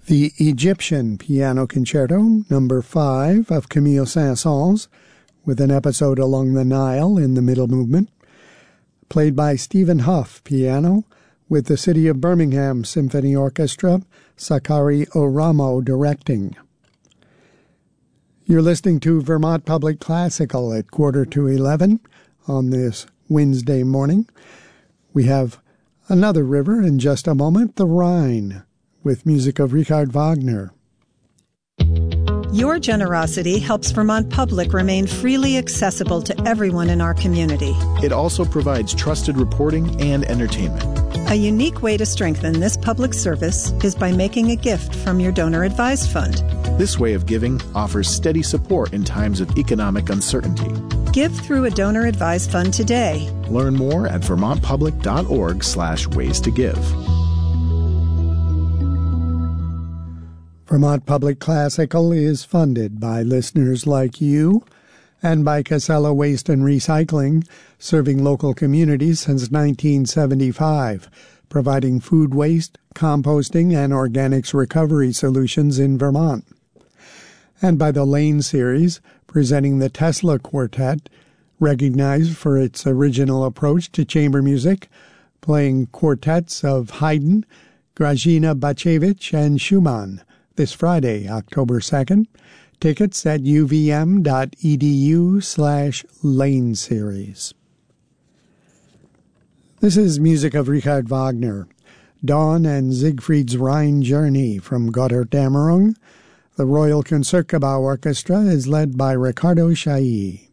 The Egyptian Piano Concerto, number 5 of Camille Saint-Saëns, with an episode along the Nile in the middle movement, played by Stephen Huff, piano, with the City of Birmingham Symphony Orchestra, Sakari Oramo directing. You're listening to Vermont Public Classical at 10:45 on this Wednesday morning. We have another river in just a moment, the Rhine, with music of Richard Wagner. Your generosity helps Vermont Public remain freely accessible to everyone in our community. It also provides trusted reporting and entertainment. A unique way to strengthen this public service is by making a gift from your donor-advised fund. This way of giving offers steady support in times of economic uncertainty. Give through a donor-advised fund today. Learn more at vermontpublic.org/ways to give. Vermont Public Classical is funded by listeners like you and by Casella Waste and Recycling, serving local communities since 1975, providing food waste, composting, and organics recovery solutions in Vermont. And by the Lane Series, presenting the Tesla Quartet, recognized for its original approach to chamber music, playing quartets of Haydn, Grażyna Bacewicz, and Schumann, this Friday, October 2nd. Tickets at uvm.edu/Lane Series. This is music of Richard Wagner, Dawn and Siegfried's Rhine Journey from Gotterdammerung. The Royal Concertgebouw Orchestra is led by Ricardo Chailly.